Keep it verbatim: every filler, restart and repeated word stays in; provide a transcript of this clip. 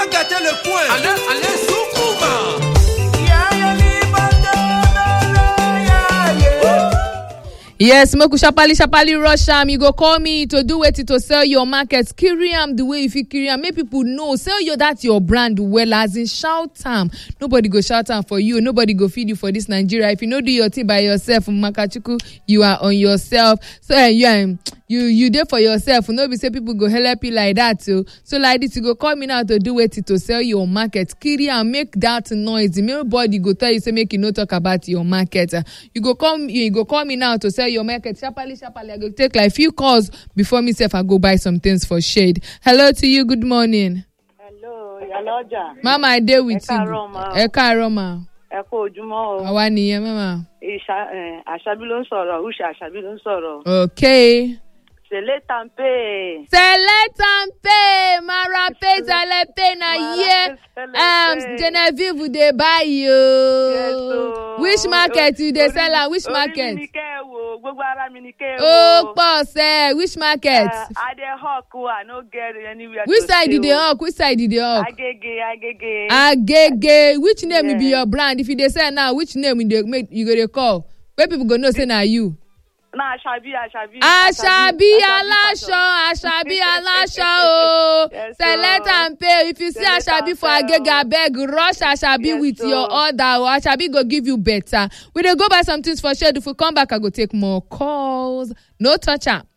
va gâter le coin. Allez, allez, Soukouma. Yes, Moku Shapali Shapali Rusham. You go call me to do it to sell your market. Carry am the way if you carry am, make people know. Sell your that your brand well, as in shout am. Nobody go shout am for you. Nobody go feed you for this Nigeria. If you no do your thing by yourself, Makachuku, you are on yourself. So uh, yeah, you you there for yourself. No be say people go help you like that too. So like this, you go call me now to do it to sell your market. Carry am, make that noise. Nobody go tell you say make you no talk about your market. You go come, you go call me now to sell your market. Sharply, sharply. I go take like few calls before myself. I go buy some things for shade. Hello to you. Good morning. Hello, Yaloja. Mama, I deal with you. Eka Roma. Ẹ kú ojúmọ́ o. Àwa nìyẹn, mama. Ìṣà eh Àṣàbí ló ń sọ̀rọ̀, Usha Àṣàbí ló ń sọ̀rọ̀. Okay. Sele tampe. Sele tampe, marape selepe na ye. Um, Genevieve dey buy you. Yes, so. Which market you dey sell am? Which market? Orí mi ni kẹ́ wo, gbogbo ara mi ni kẹ́ wo. Oh, pọ̀ sẹ́, which market? Uh, I dey hawk o, I no get anywhere. Which side you dey hawk? Which side you dey hawk? Agege, Agege. Agege. Which name Yeah. be your brand? If you dey sell now, which name you dey make you go dey call? Where people go know say na you? Na Àṣàbí, Àṣàbí. Àṣàbí aláṣọ, Àṣàbí aláṣọ o. Yes, Select and pay. If you see Select Àṣàbí and for pay, Agege, abeg rush Àṣàbí Yes, with so. your order. Or Àṣàbí go give you better. We dey go buy some things for shade. If we come back, I go take more calls. No touch am.